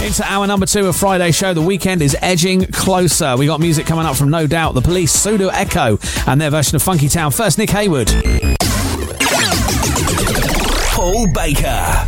into hour number 2 of Friday show. The weekend is edging closer. We got music coming up from No Doubt, The Police, Pseudo Echo, and their version of Funky Town. First, Nick Hayward. Paul Baker.